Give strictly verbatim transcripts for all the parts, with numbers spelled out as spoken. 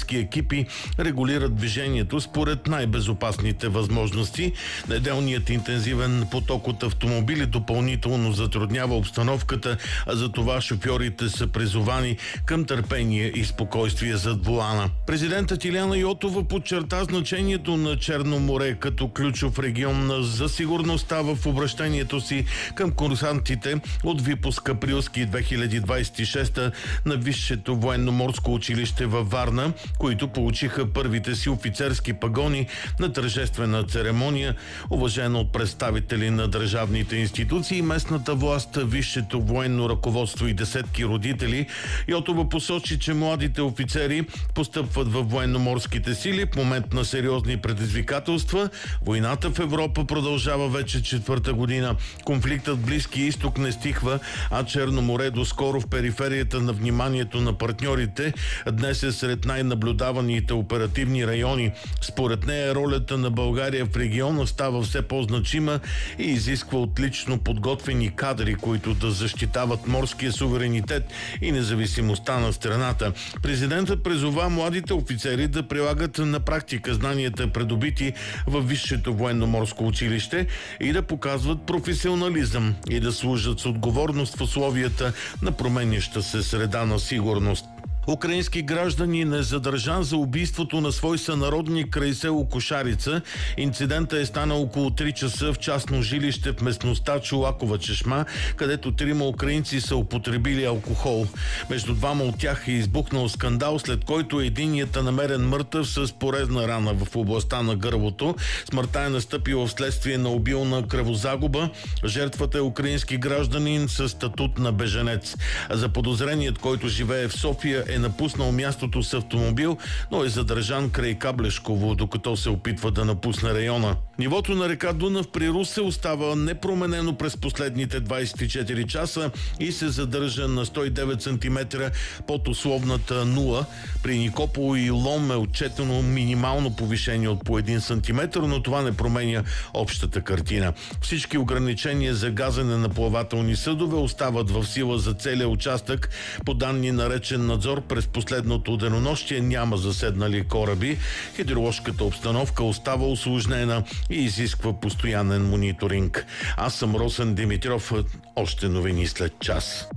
полицейски екипи регулират движението според най-безопасните възможности. Неделният интензивен поток от автомобили допълнително затруднява обстановката, а за това шофьорите са призовани към търпение и спокойствие зад волана. Президентът Илияна Йотова подчерта значението на Черно море като ключов регион за сигурността в обращението си към курсантите от випуск Априлски две хиляди двадесет и шеста на Висшето военноморско училище във Варна, които получиха първите си офицерски пагони на тържествена церемония, уважена от представители на държавните институции, местната власт, висшето военно ръководство и десетки родители. Йотова посочи, че младите офицери постъпват във военноморските сили в момент на сериозни предизвикателства. Войната в Европа продължава вече четвърта година. Конфликтът в Близкия изток не стихва, а Черно море доскоро в периферията на вниманието на партньорите днес е сред най-наблюдаваните оперативни райони. Според нея ролята на България в региона става все по-значима и изисква отлично подготвени кадри, които да защитават морския суверенитет и независимостта на страната. Президентът призова младите офицери да прилагат на практика знанията, придобити във Висшето военноморско училище, и да показват професионализъм и да служат с отговорност в условията на променяща се среда на сигурност. Украински гражданин е задържан за убийството на свой сънародник край село Кошарица. Инцидентът е станал около три часа в частно жилище в местността Чолакова чешма, където трима украинци са употребили алкохол. Между двама от тях е избухнал скандал, след който единият е намерен мъртъв с порезна рана в областта на гърлото. Смъртта е настъпила вследствие на обилна кръвозагуба. Жертвата е украински гражданин със статут на беженец. За подозреният, който живее в София, е напуснал мястото с автомобил, но е задържан край Каблешково, докато се опитва да напусне района. Нивото на река Дунав при Русе остава непроменено през последните двадесет и четири часа и се задържа на сто и девет сантиметра под условната нула. При Никопол и Лом е отчетено минимално повишение от по един сантиметр, но това не променя общата картина. Всички ограничения за газене на плавателни съдове остават в сила за целия участък. По данни на речен надзор, през последното денонощие няма заседнали кораби. Хидроложката обстановка остава усложнена и изисква постоянен мониторинг. Аз съм Росен Димитров. Още новини след час.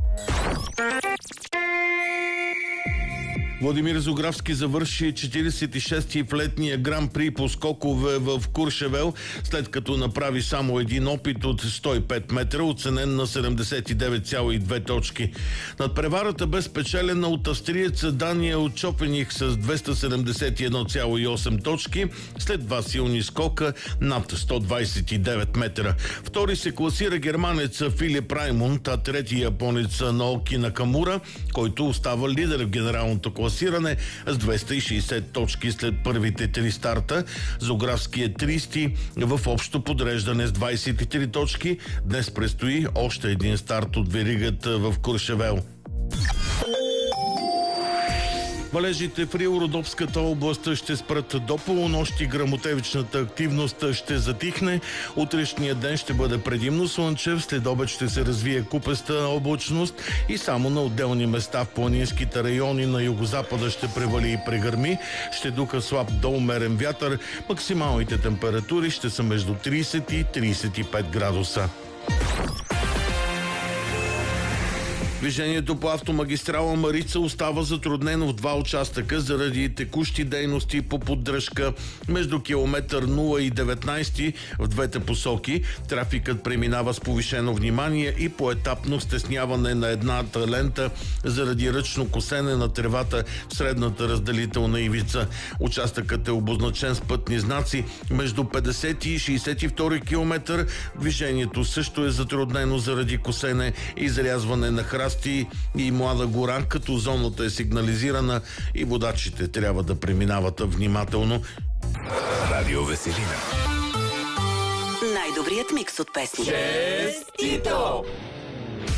Владимир Зографски завърши четиридесет и шести в летния гран-при по скокове в Куршевел, след като направи само един опит от сто и пет метра, оценен на седемдесет и девет цяло и две точки. Надпреварата бе спечелена от австриеца Даниел Чопених с двеста седемдесет и едно цяло и осем точки, след два силни скока над сто двадесет и девет метра. Втори се класира германеца Филип Раймунд, а трети японец Наоки Накамура, който остава лидер в генералното класиране с двеста и шейсет точки след първите три старта. Зографски е тристи в общо подреждане с двадесет и три точки. Днес предстои още един старт от веригата в Куршевел. Валежите в Рило-Родопската област ще спрат до полунощ и гръмотевичната активност ще затихне. Утрешният ден ще бъде предимно слънчев, след обед ще се развие купеста облачност и само на отделни места в планинските райони на югозапада ще превали и прегърми. Ще духа слаб до умерен вятър. Максималните температури ще са между тридесет и тридесет и пет градуса. Движението по автомагистрала Марица остава затруднено в два участъка заради текущи дейности по поддръжка между километър нула и деветнадесети в двете посоки. Трафикът преминава с повишено внимание и поетапно стесняване на едната лента заради ръчно косене на тревата в средната разделителна ивица. Участъкът е обозначен с пътни знаци между петдесети и шейсет и втори километър. Движението също е затруднено заради косене и изрязване на храсти и Млада гора, като зоната е сигнализирана и водачите трябва да преминават внимателно. Радио Веселина. Най-добрият микс от песни. Честито!